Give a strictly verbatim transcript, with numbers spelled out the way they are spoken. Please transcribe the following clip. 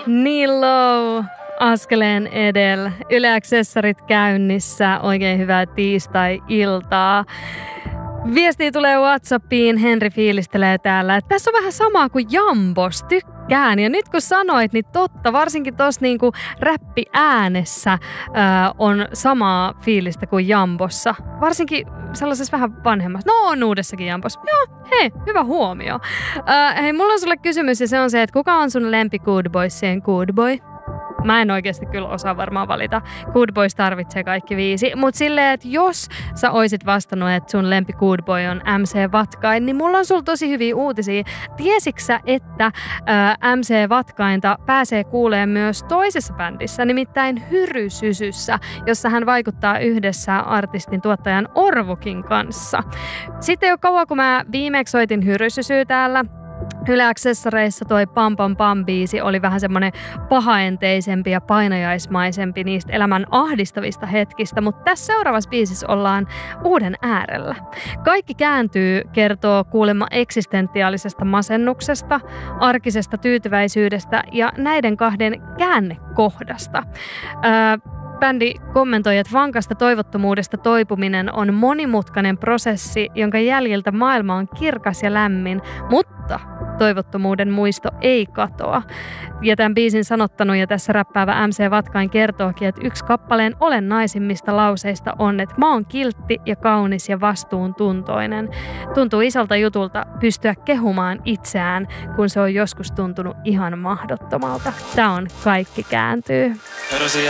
Niilo, askeleen edellä. Yle X-sessarit käynnissä. Oikein hyvää tiistai-iltaa. Viestiä tulee WhatsAppiin. Henri fiilistelee täällä, että tässä on vähän samaa kuin Jambos. Tykkään. Ja nyt kun sanoit, niin totta. Varsinkin tuossa niinku räppi-äänessä ää, on samaa fiilistä kuin Jambossa. Varsinkin sellaisessa vähän vanhemmassa. No on uudessakin Jambossa. Joo, hei, hyvä huomio. Ää, hei, mulla on sulle kysymys ja se on se, että kuka on sun lempi Good Boysien Good Boy? Mä en oikeasti kyllä osaa varmaan valita. Good Boys tarvitsee kaikki viisi. Mutta silleen, että jos sä oisit vastannut, että sun lempi Good Boy on M C Vatkain, niin mulla on sulla tosi hyviä uutisia. Tiesitkö sä, että ää, M C Vatkainta pääsee kuulemaan myös toisessa bändissä, nimittäin Hyrysysyssä, jossa hän vaikuttaa yhdessä artistin tuottajan Orvukin kanssa. Sitten jo kauan, kun mä viimeksi soitin Hyrysysyä täällä, Yle X-sessareissa toi Pam Pam Pam biisi oli vähän semmoinen pahaenteisempi ja painajaismaisempi niistä elämän ahdistavista hetkistä, mutta tässä seuraavassa biisissä ollaan uuden äärellä. Kaikki kääntyy kertoo kuulemma eksistentiaalisesta masennuksesta, arkisesta tyytyväisyydestä ja näiden kahden käännekohdasta. Öö, Bändi kommentoi, että vankasta toivottomuudesta toipuminen on monimutkainen prosessi, jonka jäljiltä maailma on kirkas ja lämmin, mutta toivottomuuden muisto ei katoa. Ja tämän biisin sanottanut ja tässä räppäävä M C Vatkain kertookin, että yksi kappaleen olennaisimmista lauseista on, että mä oon kiltti ja kaunis ja vastuuntuntoinen. Tuntuu isolta jutulta pystyä kehumaan itseään, kun se on joskus tuntunut ihan mahdottomalta. Tää on Kaikki kääntyy.